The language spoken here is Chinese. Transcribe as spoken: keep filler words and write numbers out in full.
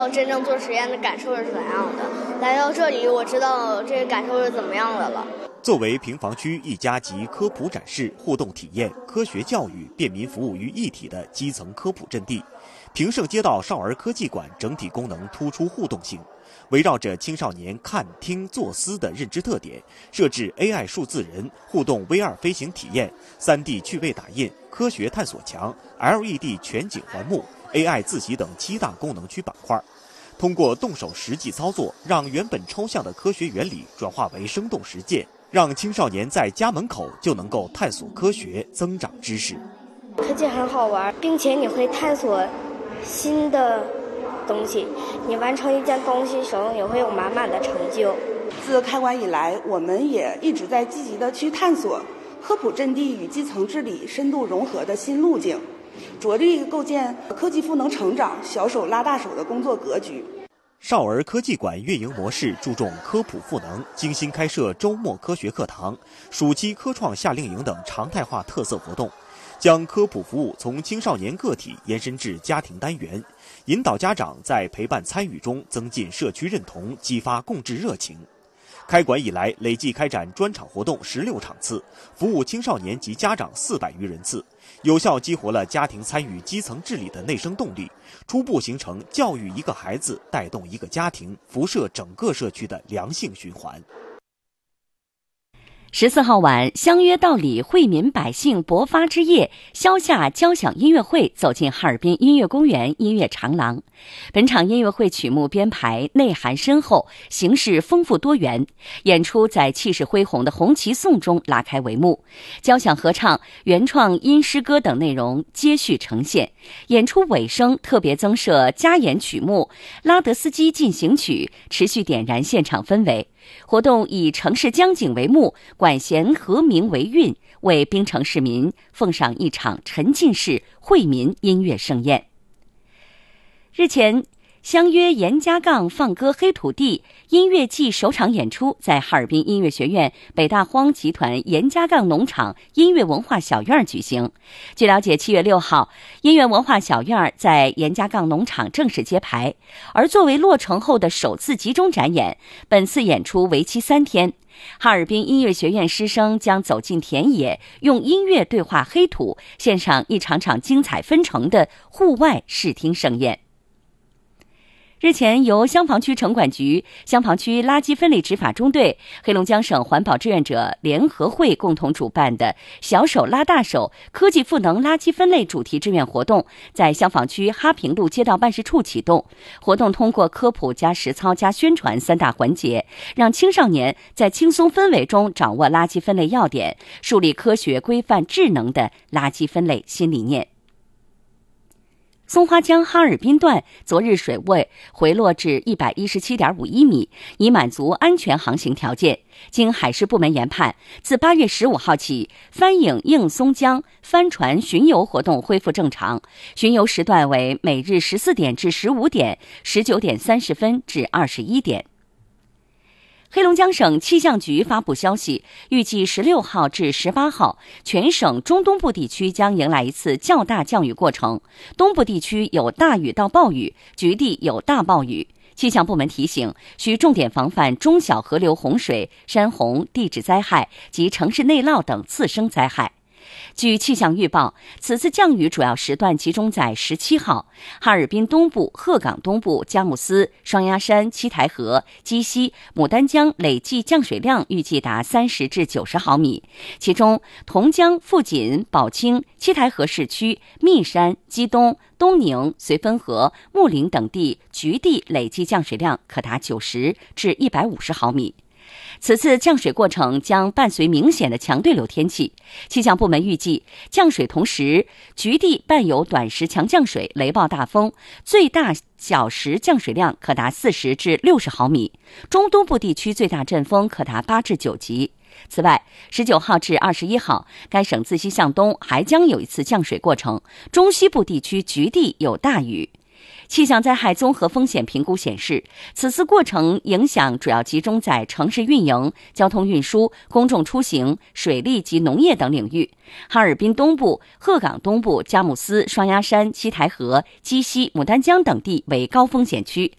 真正做实验的感受是怎样的。来到这里，我知道这个感受是怎么样的了。 作为平房区一家集科普展示、互动体验、科学教育、便民服务于一体的基层科普阵地，平盛街道少儿科技馆整体功能突出互动性，围绕着青少年看、听、作、思的认知特点，设置 A I 数字人、互动 V R 飞行体验、三 D 趣味打印、科学探索墙、L E D 全景环幕、A I 自习等七大功能区板块。通过动手实际操作，让原本抽象的科学原理转化为生动实践，让青少年在家门口就能够探索科学，增长知识。 科技很好玩，并且你会探索新的东西，你完成一件东西时也会有满满的成就。 自开馆以来，我们也一直在积极的去探索科普阵地与基层治理深度融合的新路径，着力构建科技赋能成长、小手拉大手的工作格局。 少儿科技馆运营模式注重科普赋能，精心开设周末科学课堂、暑期科创夏令营等常态化特色活动，将科普服务从青少年个体延伸至家庭单元，引导家长在陪伴参与中增进社区认同，激发共治热情。开馆以来，累计开展专场活动十六场次，服务青少年及家长四百余人次，有效激活了家庭参与基层治理的内生动力，初步形成教育一个孩子带动一个家庭，辐射整个社区的良性循环。 十四号晚，相约道里惠民百姓勃发之夜，消夏交响音乐会走进哈尔滨音乐公园音乐长廊。本场音乐会曲目编排内涵深厚，形式丰富多元，演出在气势恢宏的红旗颂中拉开帷幕，交响合唱、原创音诗歌等内容接续呈现。演出尾声特别增设加演曲目《拉德斯基进行曲》，持续点燃现场氛围。活动以城市江景为幕，管弦和鸣为韵，为滨城市民奉上一场沉浸式惠民音乐盛宴。日前，相约严家杠放歌黑土地音乐季首场演出在哈尔滨音乐学院北大荒集团严家杠农场音乐文化小院举行。据了解，七月六号，音乐文化小院在严家杠农场正式揭牌。而作为落成后的首次集中展演，本次演出为期三天。哈尔滨音乐学院师生将走进田野，用音乐对话黑土，献上一场场精彩纷呈的户外视听盛宴。日前，由香坊区城管局、香坊区垃圾分类执法中队、黑龙江省环保志愿者联合会共同主办的“小手拉大手”科技赋能垃圾分类主题志愿活动，在香坊区哈平路街道办事处启动。活动通过科普加实操加宣传三大环节，让青少年在轻松氛围中掌握垃圾分类要点，树立科学、规范、智能的垃圾分类新理念。松花江哈尔滨段昨日水位回落至 一百一十七点五一米，已满足安全航行条件。经海事部门研判，自八月十五号起，帆影映松江帆船巡游活动恢复正常，巡游时段为每日十四点至十五点、十九点三十分至二十一点。黑龙江省气象局发布消息，预计十六号至十八号，全省中东部地区将迎来一次较大降雨过程，东部地区有大雨到暴雨，局地有大暴雨。气象部门提醒，需重点防范中小河流洪水、山洪、地质灾害及城市内涝等次生灾害。据气象预报，此次降雨主要时段集中在十七号，哈尔滨东部、鹤岗东部、佳木斯、双鸭山、七台河、鸡西、牡丹江累计降水量预计达三十至九十毫米，其中同江、富锦、宝清、七台河市区、密山、鸡东、东宁、绥芬河、木林等地局地累计降水量可达九十至一百五十毫米。此次降水过程将伴随明显的强对流天气，气象部门预计降水同时，局地伴有短时强降水、雷暴大风，最大小时降水量可达四十至六十毫米，中东部地区最大阵风可达八至九级。此外，十九号至二十一号，该省自西向东还将有一次降水过程，中西部地区局地有大雨。 气象灾害综合风险评估显示，此次过程影响主要集中在城市运营、交通运输、公众出行、水利及农业等领域。哈尔滨东部、鹤岗东部、佳木斯、双鸭山、七台河、鸡西、牡丹江等地为高风险区，